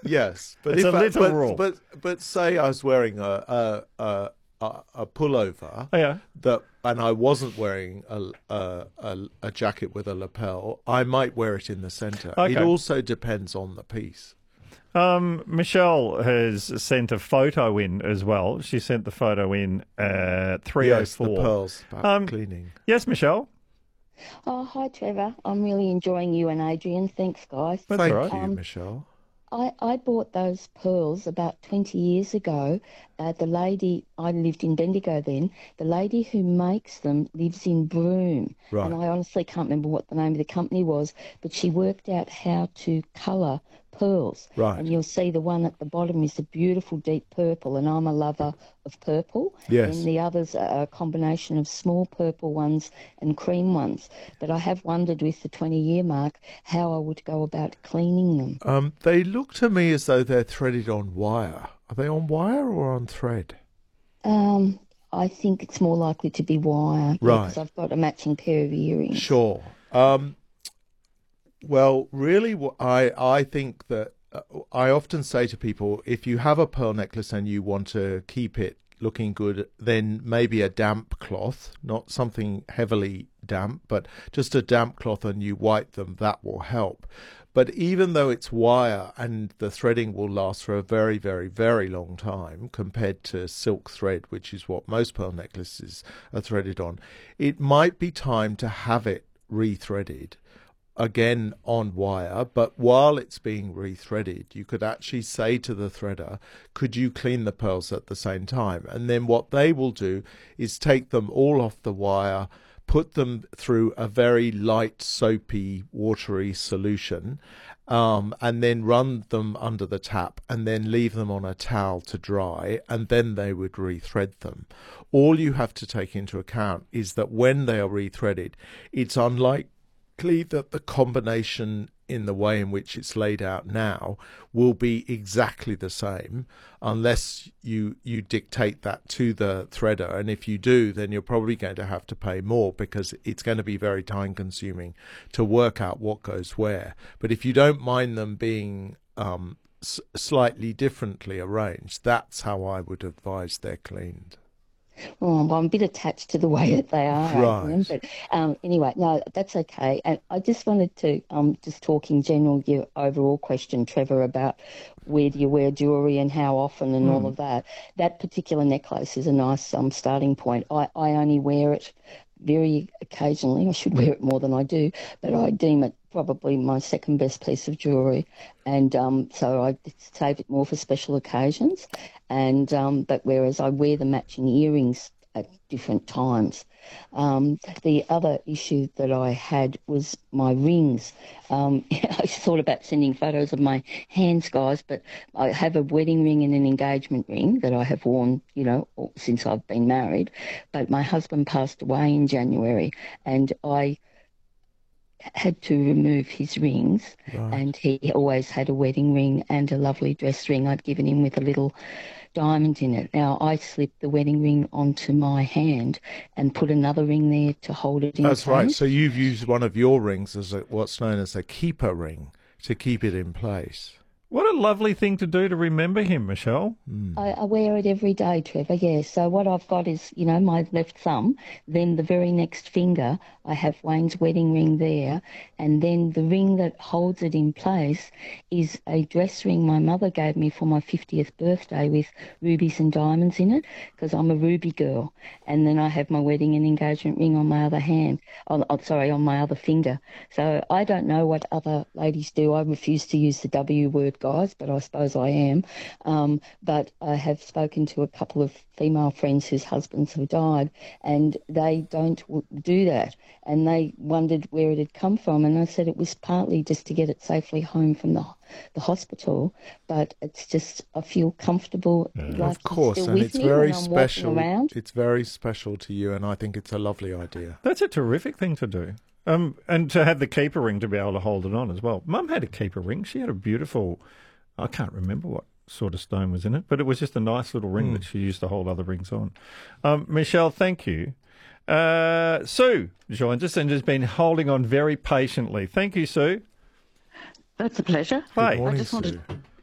Yes, but It's a little raw. But say I was wearing a pullover, Oh, yeah. and I wasn't wearing a jacket with a lapel, I might wear it in the centre. Okay. It also depends on the piece. Michelle has sent a photo in as well. She sent the photo in at 3:04. Yes, the pearls about cleaning. Yes, Michelle. Oh, hi, Trevor. I'm really enjoying you and Adrian. Thanks, guys. That's Thank all right. you, Michelle. I bought those pearls about 20 years ago. The lady, I lived in Bendigo then, the lady who makes them lives in Broome. Right. And I honestly can't remember what the name of the company was, but she worked out how to colour pearls. Right. And you'll see the one at the bottom is a beautiful deep purple, and I'm a lover of purple. Yes. And the others are a combination of small purple ones and cream ones. But I have wondered with the 20-year mark how I would go about cleaning them. They look to me as though they're threaded on wire. Are they on wire or on thread? I think it's more likely to be wire. Right. Because I've got a matching pair of earrings. Sure. Well, really, I think that I often say to people, if you have a pearl necklace and you want to keep it looking good, then maybe a damp cloth, not something heavily damp, but just a damp cloth, and you wipe them, that will help. But even though it's wire and the threading will last for a very, very, very long time compared to silk thread, which is what most pearl necklaces are threaded on, it might be time to have it rethreaded again on wire. But while it's being rethreaded, you could actually say to the threader, could you clean the pearls at the same time? And then what they will do is take them all off the wire, put them through a very light, soapy, watery solution, and then run them under the tap and then leave them on a towel to dry, and then they would rethread them. All you have to take into account is that when they are rethreaded, it's unlikely that the combination in the way in which it's laid out now will be exactly the same unless you dictate that to the threader. And if you do, then you're probably going to have to pay more because it's going to be very time consuming to work out what goes where. But if you don't mind them being slightly differently arranged, that's how I would advise they're cleaned. Oh, well, I'm a bit attached to the way that they are, Right. Adrian, but anyway, no, that's okay. And I just wanted to just talk in general, your overall question, Trevor, about where do you wear jewellery and how often and all of that. That particular necklace is a nice starting point. I only wear it very occasionally. I should wear it more than I do, but I deem it probably my second best piece of jewellery, and so I save it more for special occasions. And but whereas I wear the matching earrings at different times. The other issue that I had was my rings. I thought about sending photos of my hands, guys, but I have a wedding ring and an engagement ring that I have worn, since I've been married. But my husband passed away in January, and I had to remove his rings. Right. And he always had a wedding ring and a lovely dress ring I'd given him with a little diamond in it. Now, I slipped the wedding ring onto my hand and put another ring there to hold it in That's place. right. So you've used one of your rings as what's known as a keeper ring to keep it in place. What a lovely thing to do to remember him, Michelle. I wear it every day, Trevor, yeah. So what I've got is, my left thumb, then the very next finger, I have Wayne's wedding ring there, and then the ring that holds it in place is a dress ring my mother gave me for my 50th birthday with rubies and diamonds in it, because I'm a ruby girl. And then I have my wedding and engagement ring on my other hand, on my other finger. So I don't know what other ladies do. I refuse to use the W word, guys, but I suppose I am. But I have spoken to a couple of female friends whose husbands have died, and they don't do that. And they wondered where it had come from, and I said it was partly just to get it safely home from the hospital, but it's just I feel comfortable. Like Of course, he's still and with it's me very when I'm special. walking around. It's very special to you, and I think it's a lovely idea. That's a terrific thing to do. And to have the keeper ring to be able to hold it on as well. Mum had a keeper ring. She had a beautiful, I can't remember what sort of stone was in it, but it was just a nice little ring that she used to hold other rings on. Michelle, thank you. Sue joins us and has been holding on very patiently. Thank you, Sue. That's a pleasure. Hi. Good morning, I just wanted Sue.